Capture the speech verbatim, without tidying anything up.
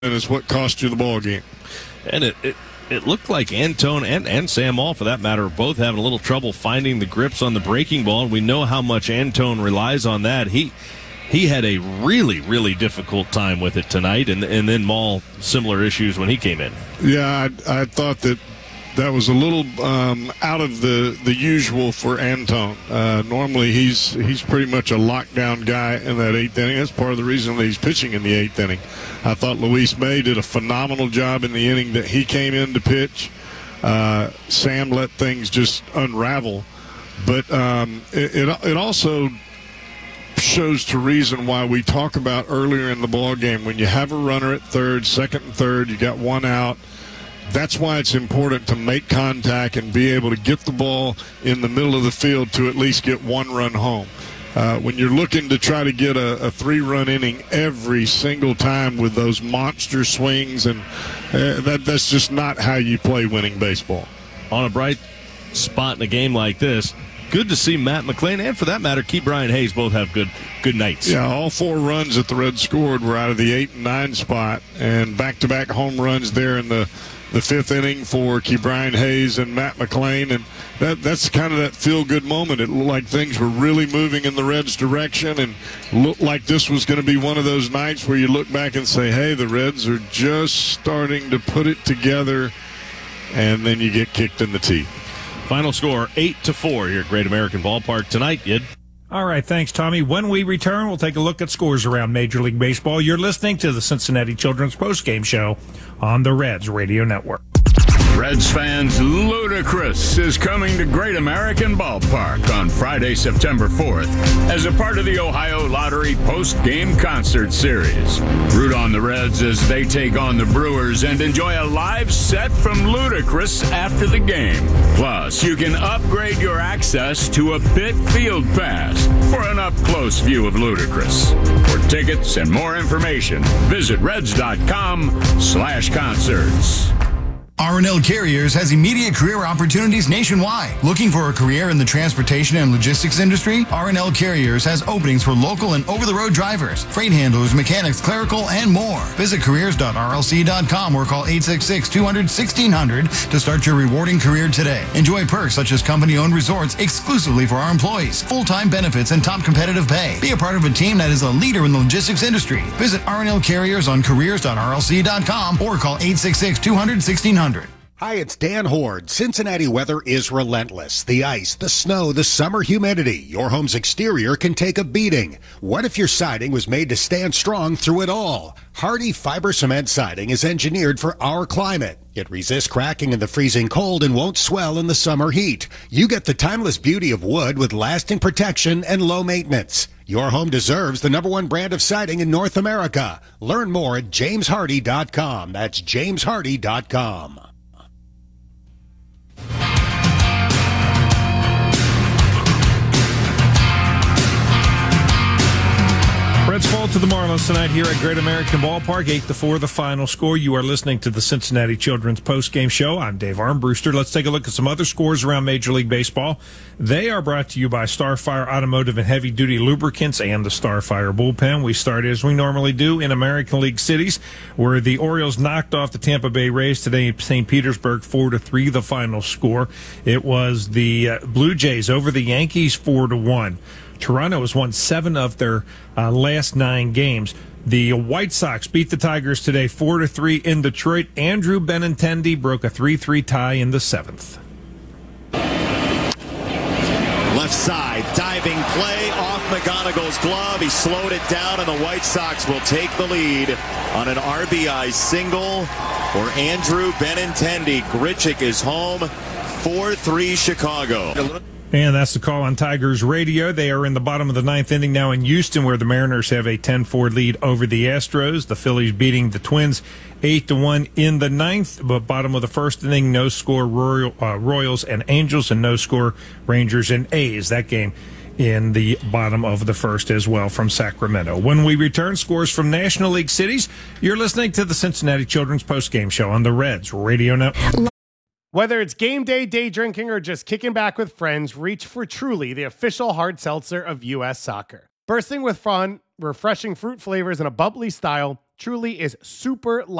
is what cost you the ball game. And it, it, it looked like Antone and, and Sam Maul, for that matter, are both having a little trouble finding the grips on the breaking ball, and we know how much Antone relies on that. He he had a really, really difficult time with it tonight, and and then Maul, similar issues when he came in. Yeah, I, I thought that that was a little um, out of the, the usual for Antone. Uh, normally he's he's pretty much a lockdown guy in that eighth inning. That's part of the reason that he's pitching in the eighth inning. I thought Luis May did a phenomenal job in the inning that he came in to pitch. Uh, Sam let things just unravel. But um, it, it, it also shows to reason why we talk about earlier in the ball game, when you have a runner at third, second and third, you got one out. That's why it's important to make contact and be able to get the ball in the middle of the field to at least get one run home. Uh, when you're looking to try to get a, a three-run inning every single time with those monster swings, and uh, that that's just not how you play winning baseball. On a bright spot in a game like this, good to see Matt McLain and, for that matter, Key Brian Hayes both have good good nights. Yeah, all four runs that the Reds scored were out of the eight and nine spot, and back-to-back home runs there in the the fifth inning for Key Brian Hayes and Matt McLain, and that that's kind of that feel-good moment. It looked like things were really moving in the Reds' direction, and looked like this was going to be one of those nights where you look back and say, hey, the Reds are just starting to put it together, and then you get kicked in the teeth. Final score, eight to four here at Great American Ballpark tonight, Yid. All right, thanks, Tommy. When we return, we'll take a look at scores around Major League Baseball. You're listening to the Cincinnati Children's Postgame Show on the Reds Radio Network. Reds fans, Ludacris is coming to Great American Ballpark on Friday, September fourth, as a part of the Ohio Lottery post-game concert series. Root on the Reds as they take on the Brewers and enjoy a live set from Ludacris after the game. Plus, you can upgrade your access to a Pit Field Pass for an up-close view of Ludacris. For tickets and more information, visit reds.com slash concerts. R and L Carriers has immediate career opportunities nationwide. Looking for a career in the transportation and logistics industry? R and L Carriers has openings for local and over-the-road drivers, freight handlers, mechanics, clerical, and more. Visit careers dot r l c dot com or call eight six six, two hundred, sixteen hundred to start your rewarding career today. Enjoy perks such as company-owned resorts exclusively for our employees, full-time benefits, and top competitive pay. Be a part of a team that is a leader in the logistics industry. Visit R and L Carriers on careers dot r l c dot com or call eight six six, two hundred, sixteen hundred. Hi, it's Dan Horde. Cincinnati weather is relentless. The ice, the snow, the summer humidity. Your home's exterior can take a beating. What if your siding was made to stand strong through it all? Hardy Fiber Cement Siding is engineered for our climate. It resists cracking in the freezing cold and won't swell in the summer heat. You get the timeless beauty of wood with lasting protection and low maintenance. Your home deserves the number one brand of siding in North America. Learn more at james hardy dot com. That's james hardy dot com. Reds fall to the Marlins tonight here at Great American Ballpark, eight to four, the final score. You are listening to the Cincinnati Children's Postgame Show. I'm Dave Armbruster. Let's take a look at some other scores around Major League Baseball. They are brought to you by Starfire Automotive and Heavy Duty Lubricants and the Starfire Bullpen. We start, as we normally do, in American League cities, where the Orioles knocked off the Tampa Bay Rays today in Saint Petersburg, four to three, the final score. It was the uh, Blue Jays over the Yankees, four to one. Toronto has won seven of their uh, last nine games. The White Sox beat the Tigers today four to three in Detroit. Andrew Benintendi broke a three three tie in the seventh. Left side, diving play off McGonigal's glove. He slowed it down, and the White Sox will take the lead on an R B I single for Andrew Benintendi. Grichuk is home, four three Chicago. And that's the call on Tigers radio. They are in the bottom of the ninth inning now in Houston, where the Mariners have a ten four lead over the Astros. The Phillies beating the Twins eight to one in the ninth. But bottom of the first inning, no score Royal, uh, Royals and Angels, and no score Rangers and A's. That game in the bottom of the first as well from Sacramento. When we return, scores from National League cities. You're listening to the Cincinnati Children's Postgame Show on the Reds Radio Network. Whether it's game day, day drinking, or just kicking back with friends, reach for Truly, the official hard seltzer of U S Soccer. Bursting with fun, refreshing fruit flavors, and a bubbly style, Truly is super